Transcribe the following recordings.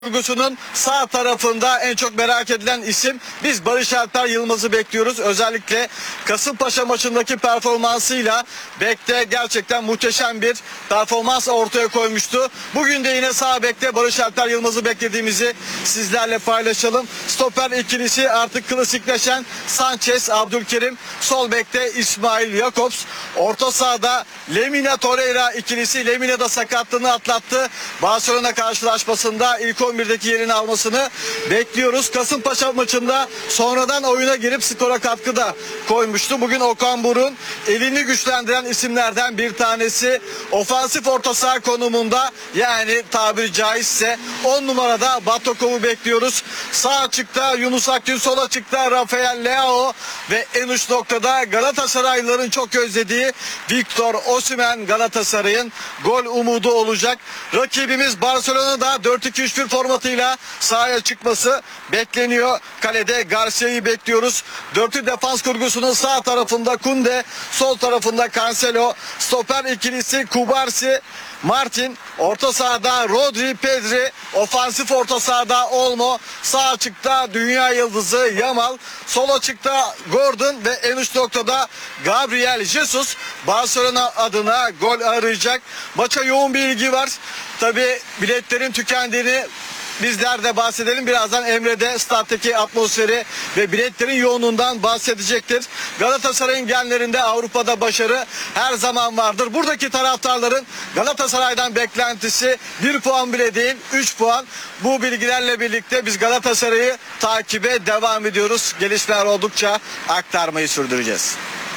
Kurgusunun sağ tarafında en çok merak edilen isim, biz Barış Alper Yılmaz'ı bekliyoruz. Özellikle Kasımpaşa maçındaki performansıyla bekte gerçekten muhteşem bir performans ortaya koymuştu. Bugün de yine sağ bekte Barış Alper Yılmaz'ı beklediğimizi sizlerle paylaşalım. Stoper ikilisi artık klasikleşen Sanchez, Abdülkerim, sol bekte İsmail Jakobs, orta sahada Lemina Torreira ikilisi. Lemina da sakatlığını atlattı. Barcelona karşılaşmasında ilk 11'deki yerini almasını bekliyoruz. Kasımpaşa maçında sonradan oyuna girip skora katkıda koymuştu. Bugün Okan Buruk'un elini güçlendiren isimlerden bir tanesi. Ofansif orta saha konumunda, yani tabiri caizse 10 numarada Batakov'u bekliyoruz. Sağ açıkta Yunus Akgün, sol açıkta Rafael Leao ve en uç noktada Galatasaraylıların çok özlediği Victor Osimhen Galatasaray'ın gol umudu olacak. Rakibimiz Barcelona'da 4-2-3-1 formatıyla sahaya çıkması bekleniyor. Kalede Garcia'yı bekliyoruz. Dörtlü defans kurgusunun sağ tarafında Kunde, sol tarafında Cancelo, stoper ikilisi Kubarsi, Martin, orta sahada Rodri, Pedri, ofansif orta sahada Olmo, sağ açıkta dünya yıldızı Yamal, sol açıkta Gordon ve en uç noktada Gabriel Jesus Barcelona adına gol arayacak. Maça yoğun bir ilgi var. Tabi biletlerin tükendiğini bizler de bahsedelim. Birazdan Emre de stattaki atmosferi ve biletlerin yoğunluğundan bahsedecektir. Galatasaray'ın genlerinde Avrupa'da başarı her zaman vardır. Buradaki taraftarların Galatasaray'dan beklentisi 1 puan bile değil, 3 puan. Bu bilgilerle birlikte biz Galatasaray'ı takibe devam ediyoruz. Gelişmeler oldukça aktarmayı sürdüreceğiz.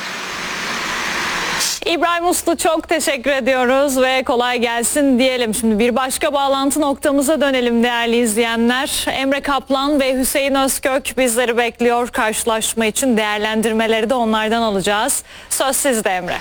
İbrahim Uslu, çok teşekkür ediyoruz ve kolay gelsin diyelim. Şimdi bir başka bağlantı noktamıza dönelim değerli izleyenler. Emre Kaplan ve Hüseyin Özkök bizleri bekliyor karşılaşma için. Değerlendirmeleri de onlardan alacağız. Söz sizde Emre.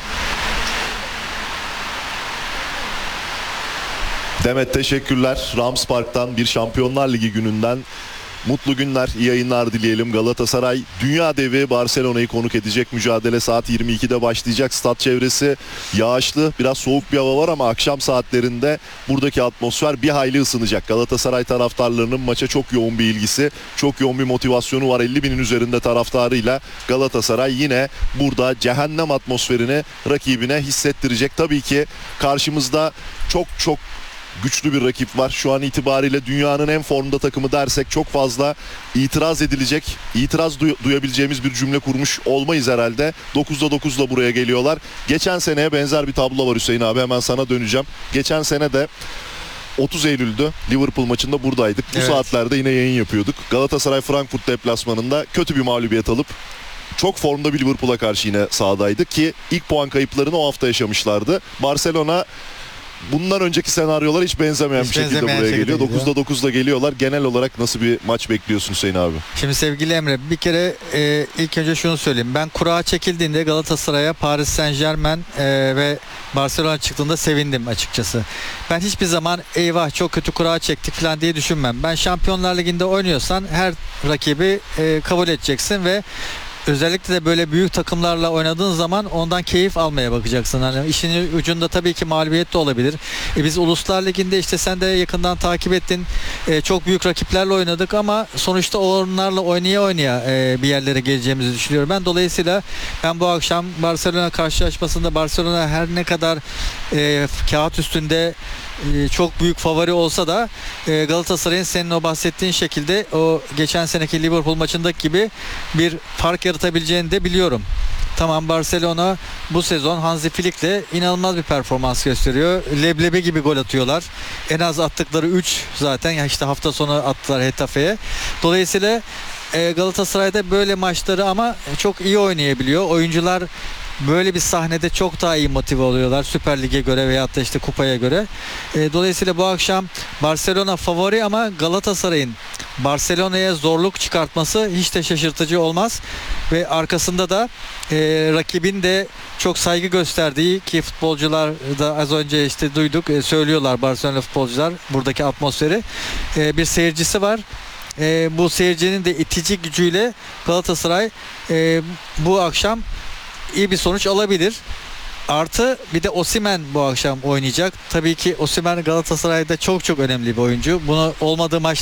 Demet, teşekkürler. Rams Park'tan bir Şampiyonlar Ligi gününden mutlu günler, iyi yayınlar dileyelim. Galatasaray dünya devi Barcelona'yı konuk edecek. Mücadele saat 22'de başlayacak. Stat çevresi yağışlı, biraz soğuk bir hava var ama akşam saatlerinde buradaki atmosfer bir hayli ısınacak. Galatasaray taraftarlarının maça çok yoğun bir ilgisi, çok yoğun bir motivasyonu var. 50 binin üzerinde taraftarıyla Galatasaray yine burada cehennem atmosferini rakibine hissettirecek. Tabii ki karşımızda çok güçlü bir rakip var. Şu an itibariyle dünyanın en formda takımı dersek çok fazla itiraz edilecek, itiraz duyabileceğimiz bir cümle kurmuş olmayız herhalde. 9'da 9'la buraya geliyorlar. Geçen seneye benzer bir tablo var Hüseyin abi, hemen sana döneceğim. Geçen sene de 30 Eylül'dü. Liverpool maçında buradaydık. Bu saatlerde yine yayın yapıyorduk. Galatasaray Frankfurt deplasmanında kötü bir mağlubiyet alıp çok formda bir Liverpool'a karşı yine sahadaydı ki ilk puan kayıplarını o hafta yaşamışlardı. Barcelona bundan önceki senaryolar hiç benzemeyen bir şekilde buraya geliyor. 9'da 9'da geliyorlar. Genel olarak nasıl bir maç bekliyorsun Hüseyin abi? Şimdi sevgili Emre, bir kere ilk önce şunu söyleyeyim. Ben kura çekildiğinde Galatasaray'a Paris Saint-Germain ve Barcelona çıktığında sevindim açıkçası. Ben hiçbir zaman eyvah çok kötü kura çektik falan diye düşünmem. Ben Şampiyonlar Ligi'nde oynuyorsan her rakibi kabul edeceksin ve özellikle de böyle büyük takımlarla oynadığın zaman ondan keyif almaya bakacaksın. Hani işin ucunda tabii ki mağlubiyet de olabilir. Biz Uluslar Ligi'nde işte sen de yakından takip ettin. Çok büyük rakiplerle oynadık ama sonuçta onlarla oynaya bir yerlere geleceğimizi düşünüyorum ben. Dolayısıyla ben bu akşam Barcelona karşılaşmasında Barcelona her ne kadar kağıt üstünde çok büyük favori olsa da Galatasaray'ın senin o bahsettiğin şekilde o geçen seneki Liverpool maçındaki gibi bir fark yaratabileceğini de biliyorum. Tamam, Barcelona bu sezon Hansi Flick'le inanılmaz bir performans gösteriyor. Leblebi gibi gol atıyorlar. En az attıkları 3 zaten. Ya işte hafta sonu attılar Hetafe'ye. Dolayısıyla Galatasaray'da böyle maçları ama çok iyi oynayabiliyor. Oyuncular böyle bir sahnede çok daha iyi motive oluyorlar Süper Lig'e göre veyahut da işte kupaya göre. Dolayısıyla bu akşam Barcelona favori ama Galatasaray'ın Barcelona'ya zorluk çıkartması hiç de şaşırtıcı olmaz. Ve arkasında da rakibin de çok saygı gösterdiği, ki futbolcular da az önce işte duyduk, söylüyorlar Barcelona futbolcular buradaki atmosferi. Bir seyircisi var. Bu seyircinin de itici gücüyle Galatasaray bu akşam iyi bir sonuç alabilir. Artı bir de Osimhen bu akşam oynayacak. Tabii ki Osimhen Galatasaray'da çok çok önemli bir oyuncu. Bunu olmadığı maç